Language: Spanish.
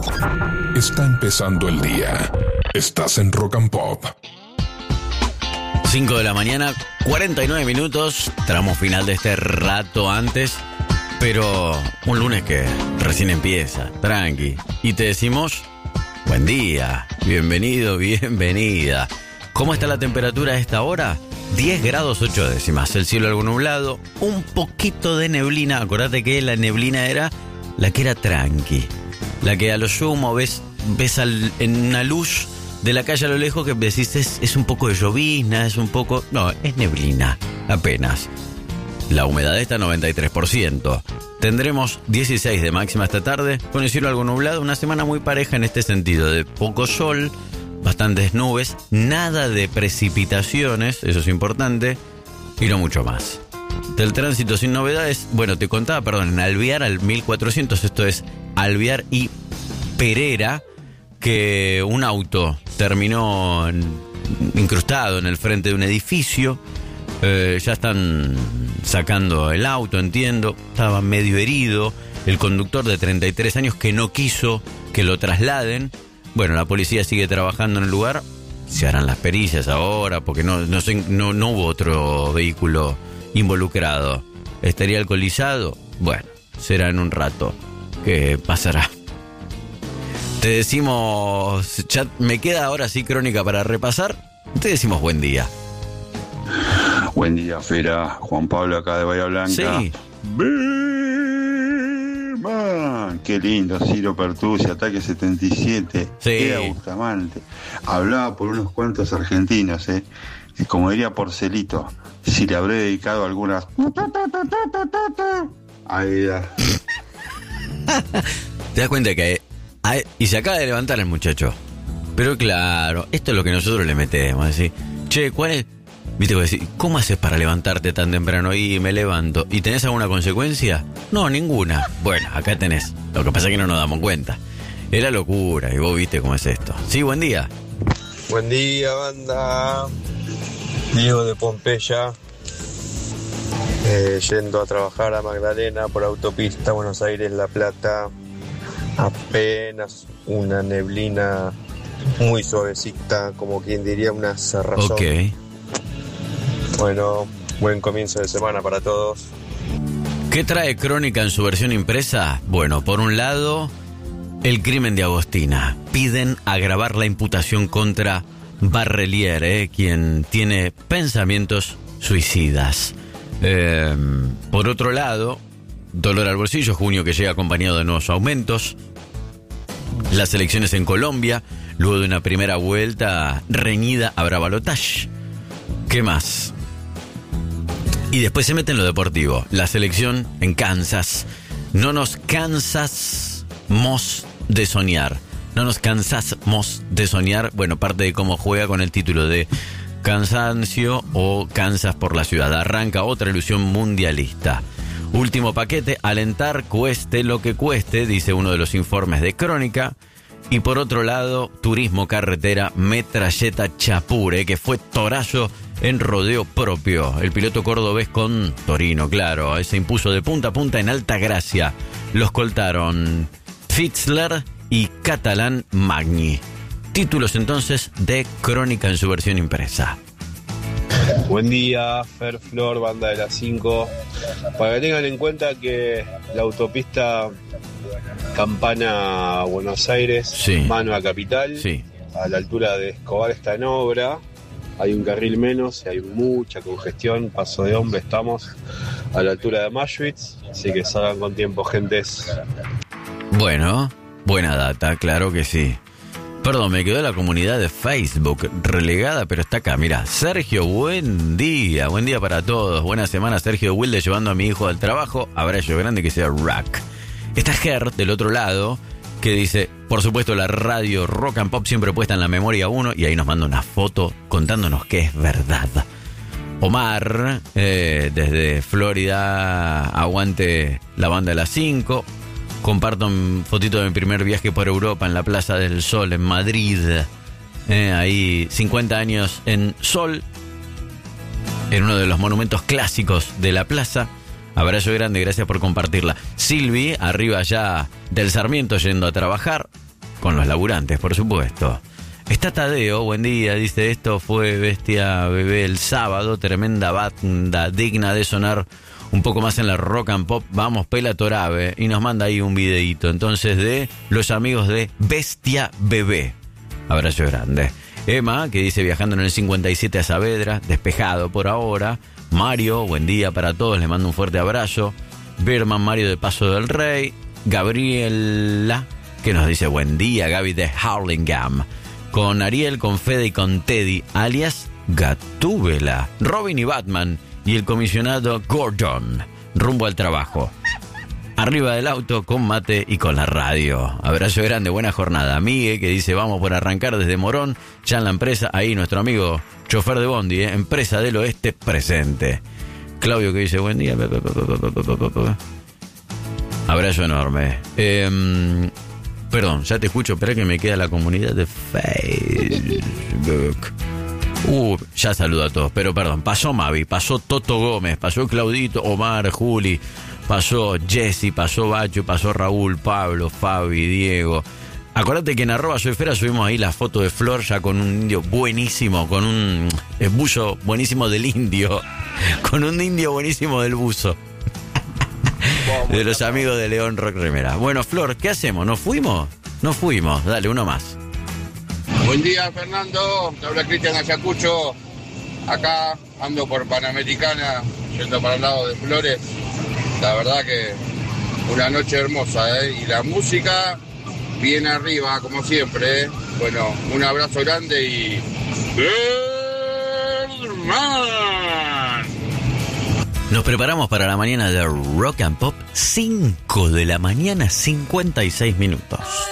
Está empezando el día. Estás en Rock and Pop. 5 de la mañana, 49 minutos. Tramo final de este rato antes. Pero un lunes que recién empieza, tranqui. Y te decimos, buen día, bienvenido, bienvenida. ¿Cómo está la temperatura a esta hora? 10 grados 8 décimas, el cielo algo nublado, un poquito de neblina. Acordate que la neblina era la que era tranqui. La que a lo sumo ves en una luz de la calle a lo lejos que decís es un poco de llovizna, es un poco... No, es neblina, apenas. La humedad está 93%. Tendremos 16 de máxima esta tarde, con el cielo algo nublado, una semana muy pareja en este sentido, de poco sol, bastantes nubes, nada de precipitaciones, eso es importante, y no mucho más. Del tránsito sin novedades, bueno, te contaba, en Alvear al 1400, esto es Alvear y Perera, que un auto terminó incrustado en el frente de un edificio. Ya están sacando el auto, entiendo. Estaba medio herido el conductor de 33 años que no quiso que lo trasladen. Bueno, la policía sigue trabajando en el lugar. Se harán las pericias ahora porque no hubo otro vehículo involucrado. ¿Estaría alcoholizado? Bueno, será en un rato que pasará. Te decimos, ya me queda ahora sí crónica para repasar. Te decimos buen día. Buen día, Fera. Juan Pablo acá de Bahía Blanca. Sí. Man, qué lindo, Ciro Pertusi, Ataque 77. Sí. Era Bustamante. Hablaba por unos cuantos argentinos, y como diría Porcelito, si le habré dedicado algunas... Ahí da. Te das cuenta que... Y se acaba de levantar el muchacho. Pero claro, esto es lo que nosotros le metemos. Decir, che, ¿cuál es...? Viste, vos decís, ¿cómo haces para levantarte tan temprano? Y me levanto. ¿Y tenés alguna consecuencia? No, ninguna. Bueno, acá tenés. Lo que pasa es que no nos damos cuenta. Es la locura, y vos viste cómo es esto. Sí, buen día. Buen día, banda. Diego de Pompeya. Yendo a trabajar a Magdalena por autopista Buenos Aires-La Plata. Apenas una neblina muy suavecita, como quien diría una cerrazón. Ok. Bueno, buen comienzo de semana para todos. ¿Qué trae Crónica en su versión impresa? Bueno, por un lado, el crimen de Agostina. Piden agravar la imputación contra Barrelier, quien tiene pensamientos suicidas. Por otro lado, dolor al bolsillo, junio que llega acompañado de nuevos aumentos. Las elecciones en Colombia, luego de una primera vuelta reñida, habrá balotaje. ¿Qué más? Y después se mete en lo deportivo. La selección en Kansas. No nos cansamos de soñar. No nos cansamos de soñar. Bueno, parte de cómo juega con el título de Cansancio o Kansas por la ciudad. Arranca otra ilusión mundialista. Último paquete, alentar cueste lo que cueste, dice uno de los informes de Crónica. Y por otro lado, turismo carretera, metralleta Chapure, que fue torazo en rodeo propio. El piloto cordobés con Torino, claro, se impuso de punta a punta en Alta Gracia. Lo escoltaron Fitzler y Catalán Magni. Títulos entonces de Crónica en su versión impresa. Buen día, Fer Flor, banda de las 5. Para que tengan en cuenta que la autopista Campana a Buenos Aires, sí, mano a Capital, sí, a la altura de Escobar está en obra. Hay un carril menos y hay mucha congestión. Paso de hombre, estamos a la altura de Maschwitz, así que salgan con tiempo, gentes. Bueno, buena data, claro que sí. Perdón, me quedó la comunidad de Facebook relegada, pero está acá. Mirá, Sergio, buen día para todos. Buena semana, Sergio Wilde, llevando a mi hijo al trabajo. Abrazo grande, que sea Rack. Está Ger del otro lado, que dice, por supuesto, la radio Rock and Pop siempre puesta en la memoria 1, y ahí nos manda una foto contándonos que es verdad. Omar, desde Florida, aguante la banda de las 5. Comparto un fotito de mi primer viaje por Europa en la Plaza del Sol, en Madrid. Ahí 50 años en Sol, en uno de los monumentos clásicos de la plaza. Abrazo grande, gracias por compartirla. Silvi, arriba ya del Sarmiento yendo a trabajar. con los laburantes, por supuesto. Está Tadeo, buen día, dice, esto fue Bestia Bebé el sábado, tremenda banda, digna de sonar un poco más en la rock and pop, vamos Pela Torabe, y nos manda ahí un videíto, entonces, de los amigos de Bestia Bebé. Abrazo grande. Emma, que dice, viajando en el 57 a Saavedra, despejado por ahora. Mario, buen día para todos, le mando un fuerte abrazo. Birman Mario de Paso del Rey. Gabriela, que nos dice, buen día, Gaby de Hurlingham. Con Ariel, con Fede y con Teddy, alias Gatúbela. Robin y Batman y el comisionado Gordon, rumbo al trabajo. Arriba del auto, con mate y con la radio. Abrazo grande, buena jornada. Migue, que dice, vamos por arrancar desde Morón, ya en la empresa. Ahí nuestro amigo chofer de Bondi, Empresa del Oeste, presente. Claudio, que dice, buen día. Abrazo enorme. Perdón, ya te escucho, espera que me queda la comunidad de Facebook. Ya saludo a todos, pero perdón, pasó Mavi, pasó Toto Gómez, pasó Claudito, Omar, Juli, pasó Jessy, pasó Bacho, pasó Raúl, Pablo, Fabi, Diego. Acordate que en @soyfera subimos ahí la foto de Flor ya con un indio buenísimo, con un buzo buenísimo del indio, con un indio buenísimo del buzo. De los amigos de León Rock Remera. Bueno, Flor, ¿qué hacemos? ¿Nos fuimos? Nos fuimos, dale, uno más. Buen día, Fernando. Te habla Cristian Ayacucho. Acá ando por Panamericana, yendo para el lado de Flores. La verdad que una noche hermosa, ¿eh? Y la música bien arriba, como siempre, ¿eh? Bueno, un abrazo grande y... ¡Birdman! Nos preparamos para la mañana de Rock and Pop, 5 de la mañana, 56 minutos.